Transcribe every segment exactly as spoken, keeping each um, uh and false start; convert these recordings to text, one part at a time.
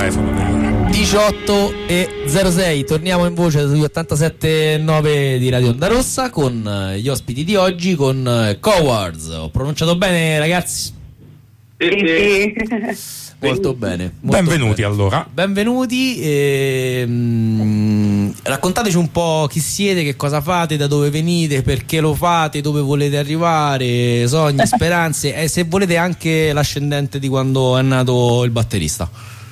telefono. diciotto e zero sei, torniamo in voce sugli ottantasette nove di Radio Onda Rossa con gli ospiti di oggi, con Cowards. Ho pronunciato bene, ragazzi? Sì, sì. Molto bene. Molto Benvenuti bene. allora. Benvenuti. E, mm, raccontateci un po' chi siete, che cosa fate, da dove venite, perché lo fate, dove volete arrivare, sogni, speranze e se volete anche l'ascendente di quando è nato il batterista.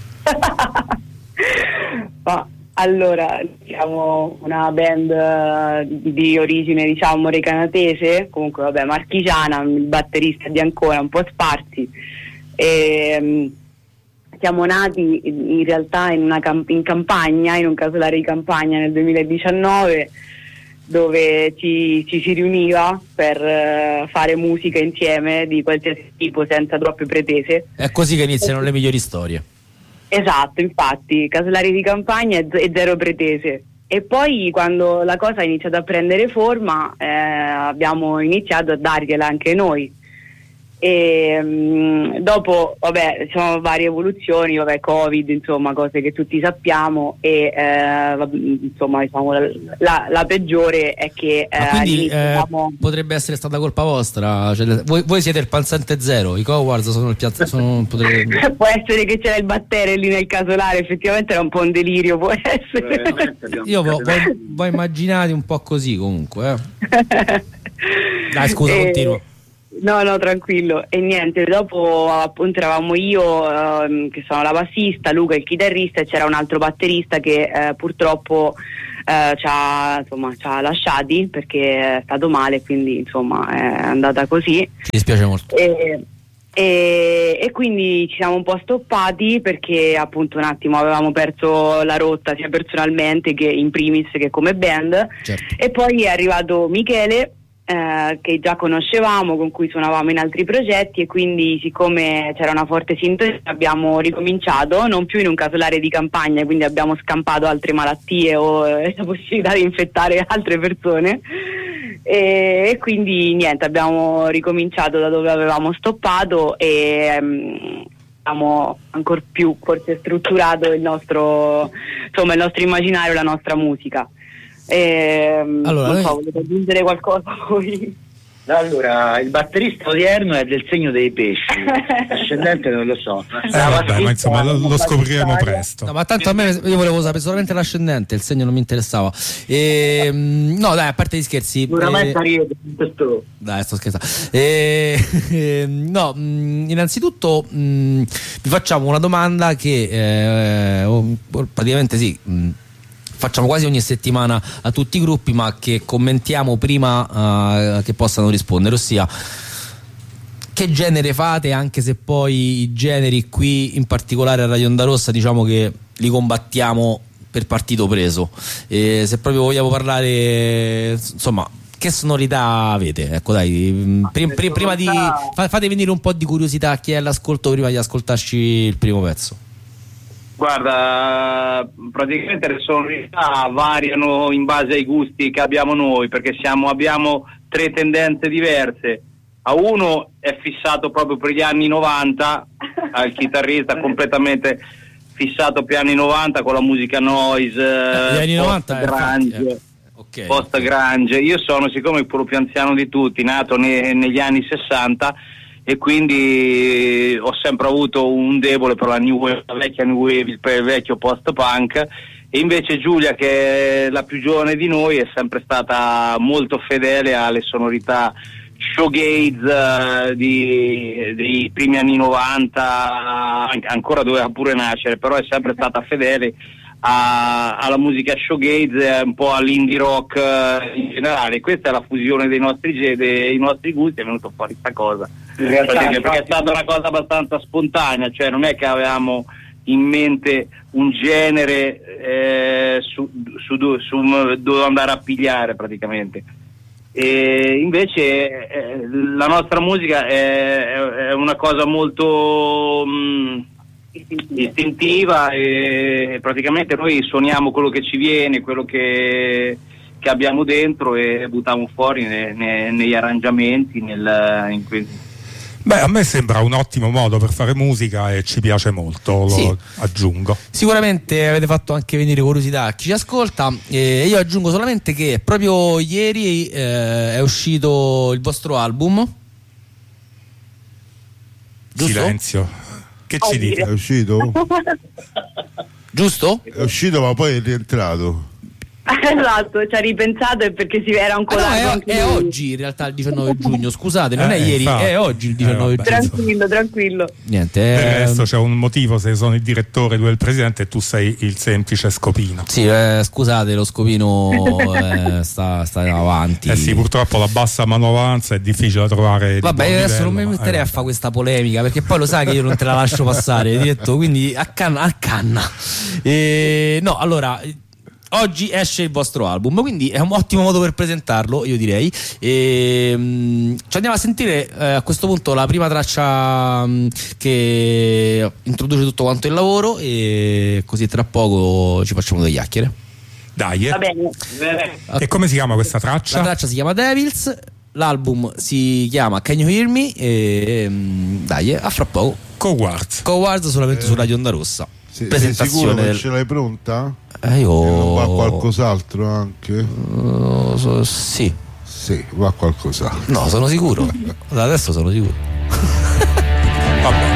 Ma, allora, siamo una band di, di origine, diciamo, recanatese, comunque vabbè, marchigiana, il batterista è di Ancona, un po' sparsi. E, siamo nati in realtà in una camp- in campagna, in un casolare di campagna nel duemiladiciannove, dove ci, ci si riuniva per uh, fare musica insieme di qualsiasi tipo, senza troppe pretese. È così che iniziano le migliori storie. Esatto, infatti, casolari di campagna e, z- e zero pretese. E poi quando la cosa ha iniziato a prendere forma, eh, abbiamo iniziato a dargliela anche noi. E mh, dopo, vabbè, ci sono varie evoluzioni, vabbè, Covid, insomma, cose che tutti sappiamo, e eh, vabbè, insomma, diciamo, la, la, la peggiore è che eh, Ma quindi eh, siamo... potrebbe essere stata colpa vostra, cioè, voi, voi siete il pansente zero, i Cowards sono il piazza, sono, potrebbe... Può essere che c'era il battere lì nel casolare, effettivamente era un po' un delirio, può essere. Io voi, voi immaginate un po' così comunque, eh. Dai, scusa, e... continuo. No, no, tranquillo. E niente, dopo appunto eravamo io, ehm, che sono la bassista, Luca il chitarrista, e c'era un altro batterista che eh, purtroppo eh, ci ha, insomma, ci ha lasciati perché è stato male, quindi insomma è andata così. Ci dispiace molto. E, e, e quindi ci siamo un po' stoppati perché appunto un attimo avevamo perso la rotta sia personalmente che in primis che come band. Certo. E poi è arrivato Michele, Eh, che già conoscevamo, con cui suonavamo in altri progetti, e quindi siccome c'era una forte sintonia abbiamo ricominciato, non più in un casolare di campagna, quindi abbiamo scampato altre malattie o eh, la possibilità di infettare altre persone, e, e quindi niente, abbiamo ricominciato da dove avevamo stoppato e um, abbiamo ancora più forse strutturato il nostro, insomma, il nostro immaginario, la nostra musica. Eh, allora, non noi... so, volete aggiungere qualcosa voi? Allora, il batterista odierno è del segno dei pesci, l'ascendente non lo so. Eh, vabbè, ma insomma lo, lo scopriremo presto. No, ma tanto a me, io volevo sapere solamente l'ascendente, il segno non mi interessava. E, no, dai, a parte gli scherzi. Sicuramente eh, questo. Dai, sto scherzando. Eh, eh, no, mh, innanzitutto mh, vi facciamo una domanda che eh, oh, praticamente sì. Mh, facciamo quasi ogni settimana a tutti i gruppi, ma che commentiamo prima uh, che possano rispondere, ossia che genere fate, anche se poi i generi qui in particolare a Radio Onda Rossa diciamo che li combattiamo per partito preso, e se proprio vogliamo parlare, insomma, che sonorità avete? Ecco, dai, prim, prim, prima di fate venire un po' di curiosità a chi è all'ascolto prima di ascoltarci il primo pezzo. Guarda, praticamente le sonorità variano in base ai gusti che abbiamo noi, perché siamo, abbiamo tre tendenze diverse. A uno è fissato proprio per gli anni novanta, al chitarrista completamente fissato per gli anni novanta con la musica noise, gli anni novanta post-grunge, eh, okay, post-grunge. Io sono, siccome quello più anziano di tutti, nato ne, negli anni sessanta, e quindi ho sempre avuto un debole per la new wave, la vecchia new wave, per il vecchio post-punk, e invece Giulia, che è la più giovane di noi, è sempre stata molto fedele alle sonorità showgaze uh, di, dei primi anni novanta, ancora doveva pure nascere, però è sempre stata fedele a, alla musica showgaze, un po' all'indie rock uh, in generale. Questa è la fusione dei nostri, dei nostri gusti, è venuto fuori questa cosa. Perché, perché è stata una cosa abbastanza spontanea, cioè non è che avevamo in mente un genere eh, su, su, su, su dove andare a pigliare praticamente. E invece eh, la nostra musica è, è una cosa molto mh, istintiva, e praticamente noi suoniamo quello che ci viene, quello che, che abbiamo dentro, e buttiamo fuori ne, ne, negli arrangiamenti, nel, in que- Beh, a me sembra un ottimo modo per fare musica e ci piace molto, lo Sì. aggiungo. Sicuramente avete fatto anche venire curiosità a chi ci ascolta, e io aggiungo solamente che proprio ieri eh, è uscito il vostro album. Giusto? Silenzio. Che ci dite? È uscito? Giusto? È uscito ma poi è rientrato. Esatto, ci ha ripensato e perché si era un Ah, no, colato è, anche è lui. oggi in realtà il diciannove giugno, scusate, non Eh, è ieri, infatti. è oggi il diciannove Eh, giugno. vabbè. Tranquillo, tranquillo. Niente, Del eh, resto c'è un motivo se sono il direttore, tu il presidente e tu sei il semplice scopino. sì, eh, scusate, lo scopino eh, sta, sta avanti. Eh sì, purtroppo la bassa manovalanza è difficile da trovare. di Vabbè, buon io adesso livello, non mi ma- metterei eh, a fare questa polemica, perché poi lo sai che io non te la lascio passare, diretto, quindi a canna, a canna. E, no, allora, oggi esce il vostro album, quindi è un ottimo modo per presentarlo, io direi. E, mh, ci andiamo a sentire eh, a questo punto la prima traccia mh, che introduce tutto quanto il lavoro, e così tra poco ci facciamo due chiacchiere. Dai, Va eh. bene. E come si chiama questa La traccia? traccia si chiama Devils, l'album si chiama Can You Hear Me, e mh, dai, a fra poco. Cowards. Cowards solamente su Radio Onda Rossa. Se, sei sicuro che del... ce l'hai pronta? Eh, io... E non va qualcos'altro anche? Uh, so- sì. Sì, va qualcos'altro. No, sono sicuro. Da adesso sono sicuro. Vabbè.